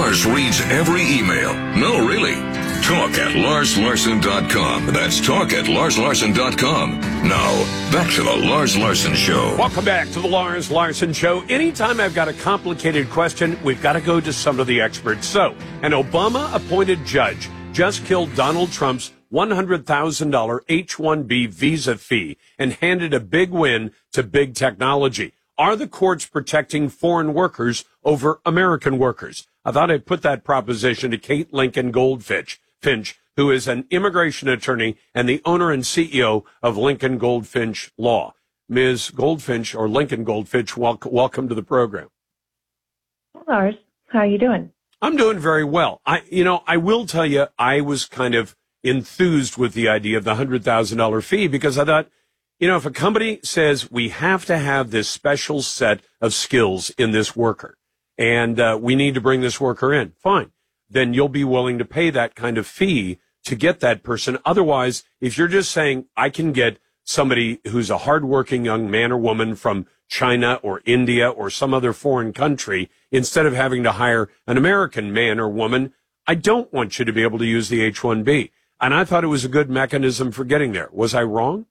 Lars reads every email. No, really. Talk at LarsLarson.com. That's talk at LarsLarson.com. Now, back to the Lars Larson Show. Welcome back to the Lars Larson Show. Anytime I've got a complicated question, we've got to go to some of the experts. So, an Obama-appointed judge just killed Donald Trump's $100,000 H-1B visa fee and handed a big win to big technology. Are the courts protecting foreign workers over American workers? I thought I'd put that proposition to Kate Lincoln Goldfinch, who is an immigration attorney and the owner and CEO of Lincoln Goldfinch Law. Ms. Goldfinch, or Lincoln Goldfinch, welcome to the program. Hi, Lars. How are you doing? I'm doing very well. I will tell you, I was kind of enthused with the idea of the $100,000 fee because I thought, if a company says we have to have this special set of skills in this worker and we need to bring this worker in, fine, then you'll be willing to pay that kind of fee to get that person. Otherwise, if you're just saying I can get somebody who's a hardworking young man or woman from China or India or some other foreign country, instead of having to hire an American man or woman, I don't want you to be able to use the H-1B. And I thought it was a good mechanism for getting there. Was I wrong?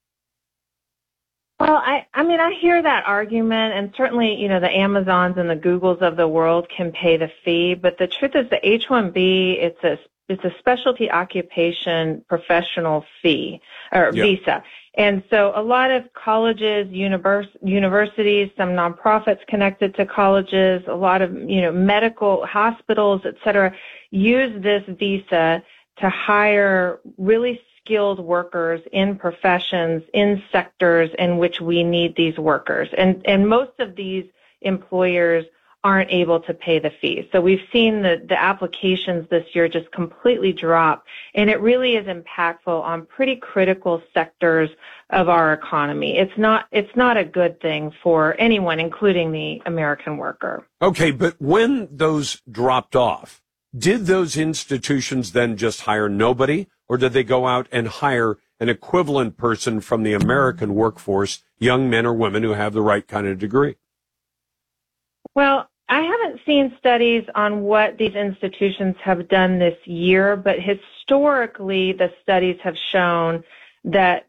Well, I hear that argument, and certainly, the Amazons and the Googles of the world can pay the fee, but the truth is the H-1B, it's a specialty occupation professional fee, or visa. And so a lot of colleges, universities, some nonprofits connected to colleges, a lot of, medical hospitals, et cetera, use this visa to hire really skilled workers in professions, in sectors in which we need these workers. And most of these employers aren't able to pay the fee. So we've seen the applications this year just completely drop, and it really is impactful on pretty critical sectors of our economy. It's not a good thing for anyone, including the American worker. Okay, but when those dropped off, did those institutions then just hire nobody, or did they go out and hire an equivalent person from the American workforce, young men or women who have the right kind of degree? Well, I haven't seen studies on what these institutions have done this year, but historically the studies have shown that,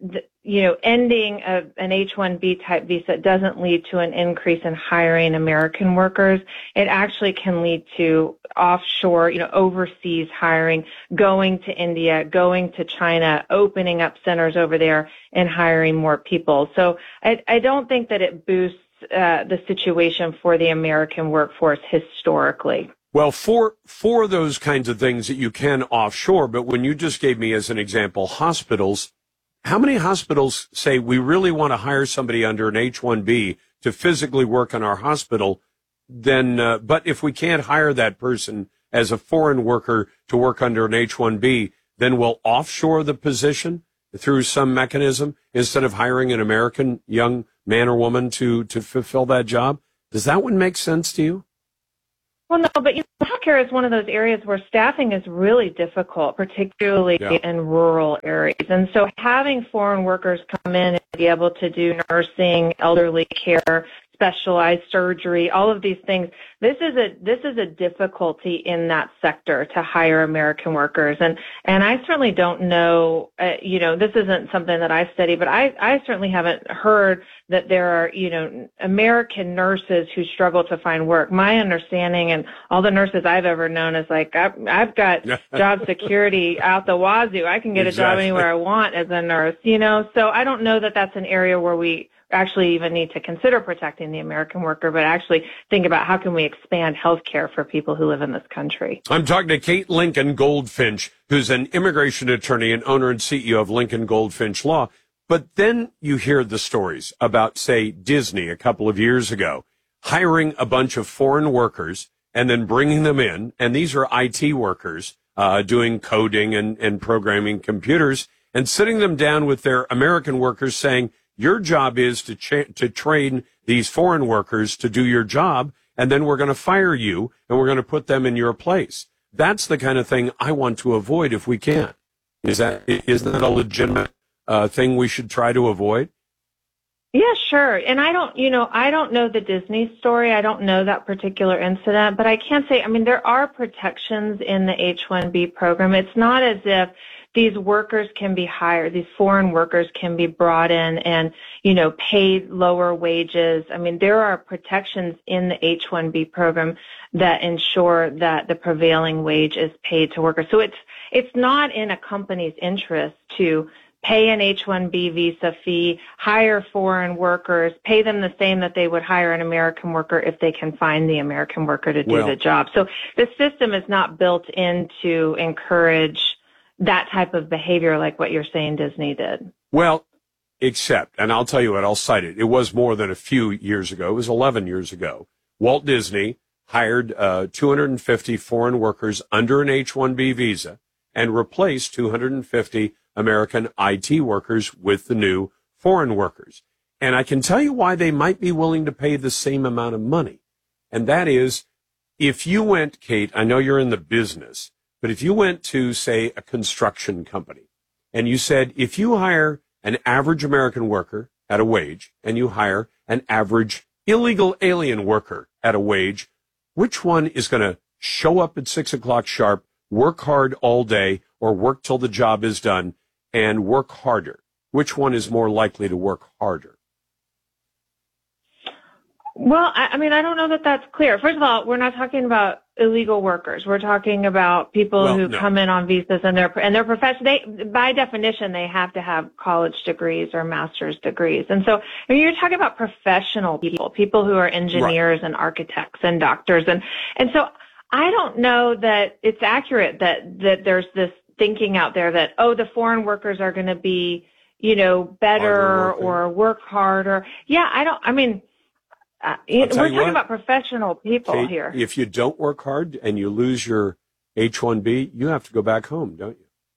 ending an H-1B type visa doesn't lead to an increase in hiring American workers. It actually can lead to offshore, overseas hiring, going to India, going to China, opening up centers over there and hiring more people. So I don't think that it boosts the situation for the American workforce historically. Well, for those kinds of things that you can offshore, but when you just gave me as an example hospitals, how many hospitals say we really want to hire somebody under an H-1B to physically work in our hospital, then but if we can't hire that person as a foreign worker to work under an H-1B, then we'll offshore the position through some mechanism instead of hiring an American young man or woman to fulfill that job? Does that one make sense to you? Well, no, but healthcare is one of those areas where staffing is really difficult, particularly in rural areas. And so having foreign workers come in and be able to do nursing, elderly care, specialized surgery, all of these things, this is a difficulty in that sector to hire American workers. And I certainly don't know, this isn't something that I study, but I certainly haven't heard that there are, American nurses who struggle to find work. My understanding, and all the nurses I've ever known, is like, I've got job security out the wazoo. I can get a job anywhere I want as a nurse, so I don't know that that's an area where we actually even need to consider protecting the American worker, but actually think about how can we expand health care for people who live in this country. I'm talking to Kate Lincoln Goldfinch, who's an immigration attorney and owner and CEO of Lincoln Goldfinch Law. But then you hear the stories about, say, Disney a couple of years ago, hiring a bunch of foreign workers and then bringing them in. And these are IT workers doing coding and programming computers, and sitting them down with their American workers saying, your job is to train these foreign workers to do your job, and then we're going to fire you, and we're going to put them in your place. That's the kind of thing I want to avoid if we can. Isn't that a legitimate thing we should try to avoid? Yeah, sure. And I don't know the Disney story. I don't know that particular incident, but I can say, I mean, there are protections in the H-1B program. It's not as if these workers can be hired, these foreign workers can be brought in and, paid lower wages. I mean, there are protections in the H-1B program that ensure that the prevailing wage is paid to workers. So it's not in a company's interest to pay an H-1B visa fee, hire foreign workers, pay them the same that they would hire an American worker if they can find the American worker to do the job. So the system is not built in to encourage that type of behavior like what you're saying Disney did. Well, except, and I'll tell you what, I'll cite it. It was more than a few years ago. It was 11 years ago. Walt Disney hired 250 foreign workers under an H-1B visa and replaced 250 American IT workers with the new foreign workers. And I can tell you why they might be willing to pay the same amount of money. And that is, if you went, Kate, I know you're in the business, but if you went to, say, a construction company and you said, if you hire an average American worker at a wage and you hire an average illegal alien worker at a wage, which one is going to show up at 6 o'clock sharp, work hard all day, or work till the job is done and work harder? Which one is more likely to work harder? Well, I mean, I don't know that that's clear. First of all, we're not talking about illegal workers. We're talking about people who come in on visas and their profession. By definition, they have to have college degrees or master's degrees. And so, I mean, you're talking about professional people who are engineers and architects and doctors. And so I don't know that it's accurate that there's this thinking out there that, the foreign workers are going to be, better or work harder. Yeah, we're talking about professional people, Kate, here. If you don't work hard and you lose your H-1B, you have to go back home, don't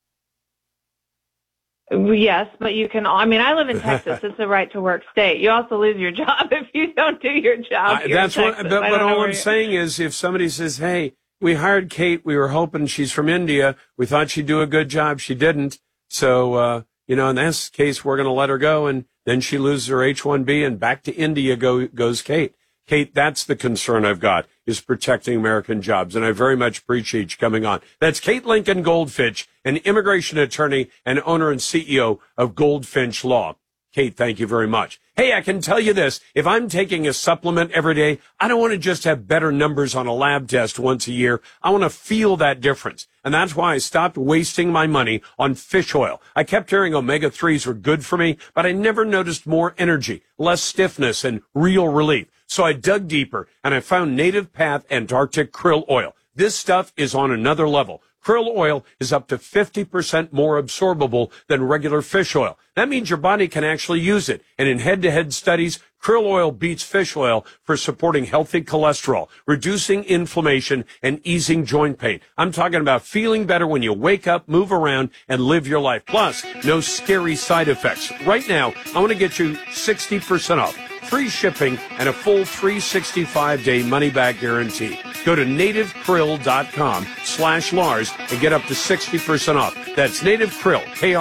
you? Yes, but you can. I mean, I live in Texas. It's a right to work state. You also lose your job if you don't do your job. But all I'm saying is, if somebody says, "Hey, we hired Kate. We were hoping she's from India. We thought she'd do a good job. She didn't. So, in this case, we're going to let her go." And then she loses her H-1B and back to India goes Kate. Kate, that's the concern I've got, is protecting American jobs. And I very much appreciate you coming on. That's Kate Lincoln Goldfinch, an immigration attorney and owner and CEO of Goldfinch Law. Kate, thank you very much. Hey, I can tell you this. If I'm taking a supplement every day, I don't want to just have better numbers on a lab test once a year. I want to feel that difference. And that's why I stopped wasting my money on fish oil. I kept hearing omega-3s were good for me, but I never noticed more energy, less stiffness, and real relief. So I dug deeper, and I found Native Path Antarctic Krill Oil. This stuff is on another level. Krill oil is up to 50% more absorbable than regular fish oil. That means your body can actually use it. And in head-to-head studies, krill oil beats fish oil for supporting healthy cholesterol, reducing inflammation, and easing joint pain. I'm talking about feeling better when you wake up, move around, and live your life. Plus, no scary side effects. Right now, I want to get you 60% off. Free shipping and a full 365-day money-back guarantee. Go to nativekrill.com/Lars and get up to 60% off. That's nativekrill,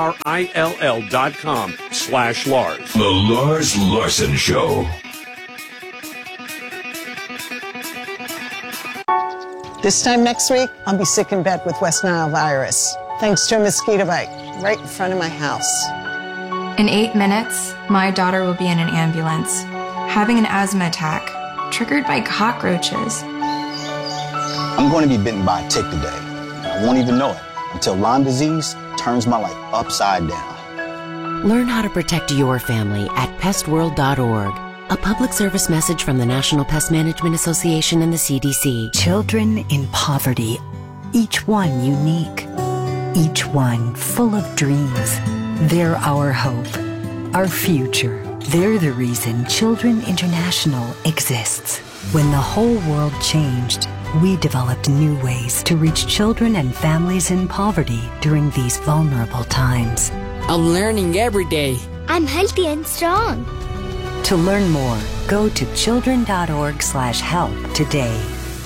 KRILL.com/Lars. The Lars Larson Show. This time next week, I'll be sick in bed with West Nile virus, thanks to a mosquito bite right in front of my house. In 8 minutes, my daughter will be in an ambulance, having an asthma attack, triggered by cockroaches. I'm going to be bitten by a tick today. I won't even know it until Lyme disease turns my life upside down. Learn how to protect your family at pestworld.org. A public service message from the National Pest Management Association and the CDC. Children in poverty, each one unique, each one full of dreams. They're our hope, our future. They're the reason Children International exists. When the whole world changed, we developed new ways to reach children and families in poverty during these vulnerable times. I'm learning every day. I'm healthy and strong. To learn more, go to children.org/help today.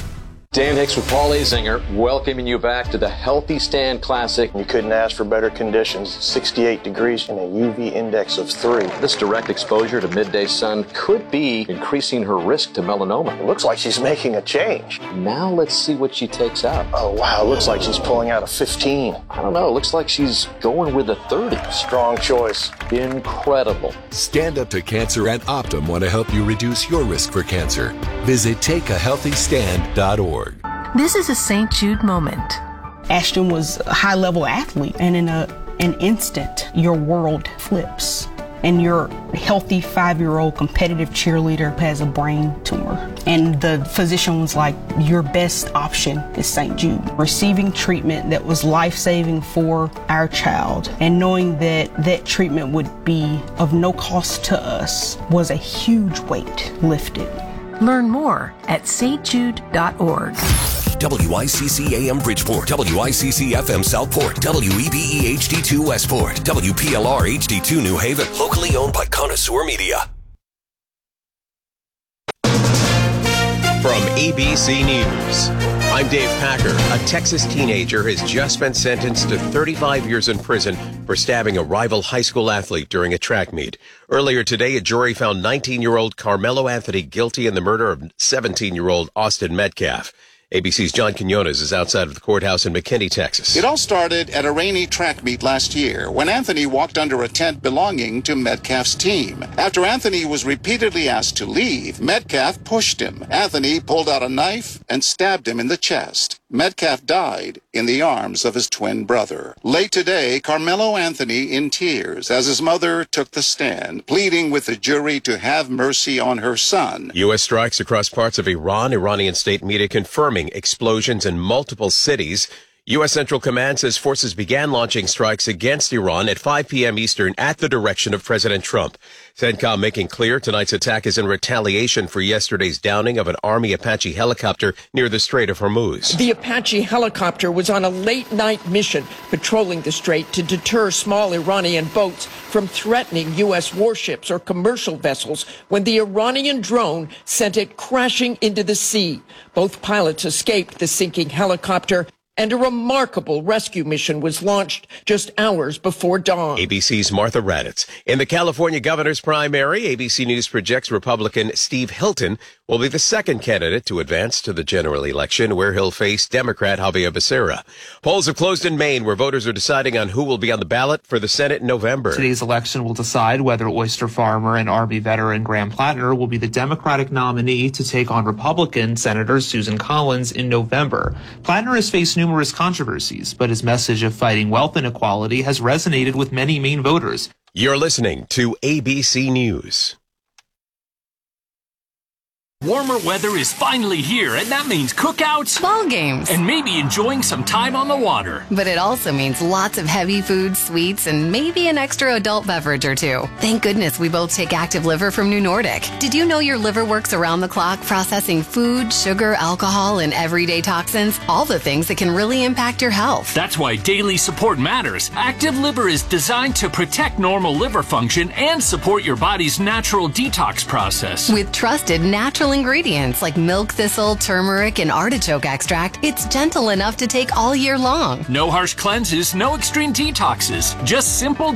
Dan Hicks with Paul Azinger, welcoming you back to the Healthy Stand Classic. You couldn't ask for better conditions. 68 degrees and a UV index of 3. This direct exposure to midday sun could be increasing her risk to melanoma. It looks like she's making a change. Now let's see what she takes out. Oh, wow. Looks like she's pulling out a 15. I don't know. Looks like she's going with a 30. Strong choice. Incredible. Stand Up to Cancer and Optum want to help you reduce your risk for cancer. Visit takeahealthystand.org. This is a St. Jude moment. Ashton was a high-level athlete, and in an instant, your world flips. And your healthy 5-year-old competitive cheerleader has a brain tumor. And the physician was like, your best option is St. Jude. Receiving treatment that was life-saving for our child and knowing that that treatment would be of no cost to us was a huge weight lifted. Learn more at stjude.org. WICC AM Bridgeport, WICC FM Southport, WEBE HD2 Westport, WPLR HD2 New Haven, locally owned by Connoisseur Media. From ABC News, I'm Dave Packer. A Texas teenager has just been sentenced to 35 years in prison for stabbing a rival high school athlete during a track meet. Earlier today, a jury found 19-year-old Carmelo Anthony guilty in the murder of 17-year-old Austin Metcalf. ABC's John Quinones is outside of the courthouse in McKinney, Texas. It all started at a rainy track meet last year when Anthony walked under a tent belonging to Metcalf's team. After Anthony was repeatedly asked to leave, Metcalf pushed him. Anthony pulled out a knife and stabbed him in the chest. Metcalf died in the arms of his twin brother. Late today, Carmelo Anthony in tears as his mother took the stand, pleading with the jury to have mercy on her son. U.S. strikes across parts of Iran. Iranian state media confirming explosions in multiple cities. U.S. Central Command says forces began launching strikes against Iran at 5 p.m. Eastern at the direction of President Trump. CENTCOM making clear tonight's attack is in retaliation for yesterday's downing of an Army Apache helicopter near the Strait of Hormuz. The Apache helicopter was on a late-night mission patrolling the strait to deter small Iranian boats from threatening U.S. warships or commercial vessels when the Iranian drone sent it crashing into the sea. Both pilots escaped the sinking helicopter, and a remarkable rescue mission was launched just hours before dawn. ABC's Martha Raddatz. In the California governor's primary, ABC News projects Republican Steve Hilton will be the second candidate to advance to the general election, where he'll face Democrat Javier Becerra. Polls have closed in Maine, where voters are deciding on who will be on the ballot for the Senate in November. Today's election will decide whether oyster farmer and Army veteran Graham Plattner will be the Democratic nominee to take on Republican Senator Susan Collins in November. Plattner has faced numerous controversies, but his message of fighting wealth inequality has resonated with many Maine voters. You're listening to ABC News. Warmer weather is finally here, and that means cookouts, ball games, and maybe enjoying some time on the water. But it also means lots of heavy food, sweets, and maybe an extra adult beverage or two. Thank goodness we both take Active Liver from New Nordic. Did you know your liver works around the clock, processing food, sugar, alcohol, and everyday toxins? All the things that can really impact your health. That's why daily support matters. Active Liver is designed to protect normal liver function and support your body's natural detox process. With trusted natural ingredients like milk thistle, turmeric, and artichoke extract, it's gentle enough to take all year long. No harsh cleanses, no extreme detoxes, just simple